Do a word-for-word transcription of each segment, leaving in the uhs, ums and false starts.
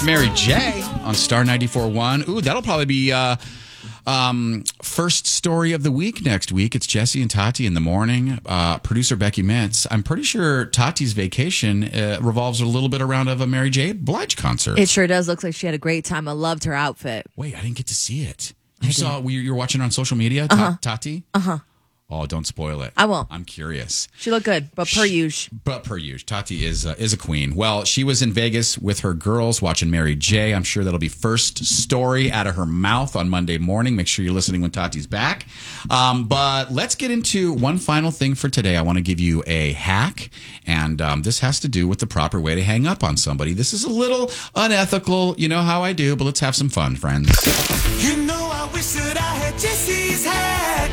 It's Mary J on Star ninety-four point one. Ooh, that'll probably be uh, um, first story of the week next week. It's Jesse and Tati in the morning. Uh, producer Becky Mintz. I'm pretty sure Tati's vacation uh, revolves a little bit around of a Mary J. Blige concert. It sure does. Looks like she had a great time. I loved her outfit. Wait, I didn't get to see it. You I saw did. you were watching it on social media, uh-huh. Tati? Uh-huh. Oh, don't spoil it. I won't. I'm curious. She looked good, but per usual. But per usual. Tati is uh, is a queen. Well, she was in Vegas with her girls watching Mary J. I'm sure that'll be first story out of her mouth on Monday morning. Make sure you're listening when Tati's back. Um, but let's get into one final thing for today. I want to give you a hack, and um, this has to do with the proper way to hang up on somebody. This is a little unethical. You know how I do, but let's have some fun, friends. You know, I wish that I had Jesse's hack.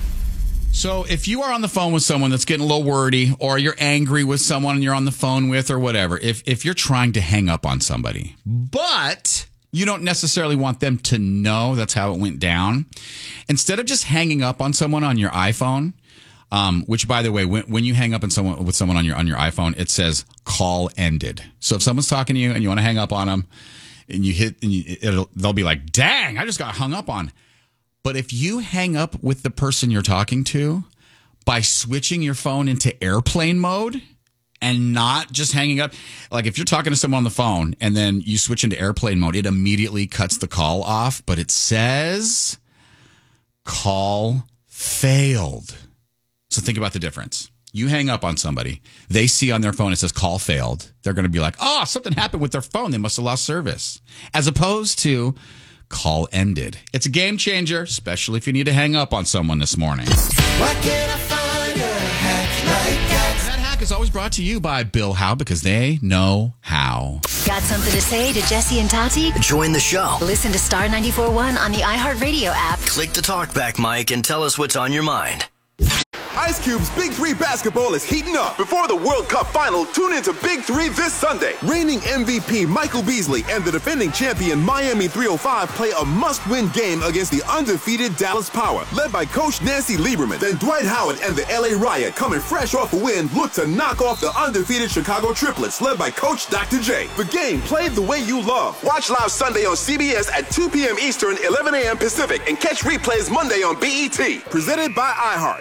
So if you are on the phone with someone that's getting a little wordy, or you're angry with someone you're on the phone with, or whatever, if if you're trying to hang up on somebody, but you don't necessarily want them to know that's how it went down, instead of just hanging up on someone on your iPhone, um, which, by the way, when, when you hang up on someone with someone on your on your iPhone, it says call ended. So if someone's talking to you and you want to hang up on them, and you hit, and you, it'll, they'll be like, "Dang, I just got hung up on." But if you hang up with the person you're talking to by switching your phone into airplane mode and not just hanging up, like if you're talking to someone on the phone and then you switch into airplane mode, it immediately cuts the call off, but it says call failed. So think about the difference. You hang up on somebody, they see on their phone it says call failed. They're going to be like, oh, something happened with their phone. They must have lost service. As opposed to call ended. It's a game changer, especially if you need to hang up on someone this morning. Why can't I find a hack like that? That hack is always brought to you by Bill Howe, because they know how. Got something to say to Jesse and Tati? Join the show. Listen to Star ninety-four point one on the iHeartRadio app. Click the talkback mic and tell us what's on your mind. Ice Cube's Big Three basketball is heating up. Before the World Cup final, tune into Big Three this Sunday. Reigning M V P Michael Beasley and the defending champion Miami three oh five play a must-win game against the undefeated Dallas Power, led by Coach Nancy Lieberman. Then Dwight Howard and the L A Riot, coming fresh off a win, look to knock off the undefeated Chicago Triplets, led by Coach Doctor J. The game played the way you love. Watch live Sunday on C B S at two p.m. Eastern, eleven a.m. Pacific, and catch replays Monday on B E T. Presented by iHeart.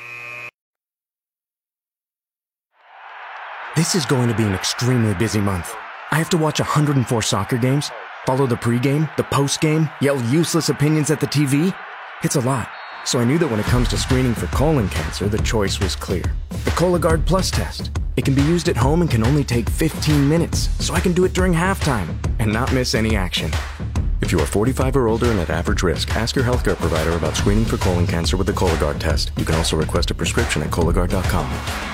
This is going to be an extremely busy month. I have to watch one hundred four soccer games, follow the pregame, the postgame, yell useless opinions at the T V. It's a lot. So I knew that when it comes to screening for colon cancer, the choice was clear. The Cologuard Plus test. It can be used at home and can only take fifteen minutes, so I can do it during halftime and not miss any action. If you are forty-five or older and at average risk, ask your healthcare provider about screening for colon cancer with the Cologuard test. You can also request a prescription at Cologuard dot com.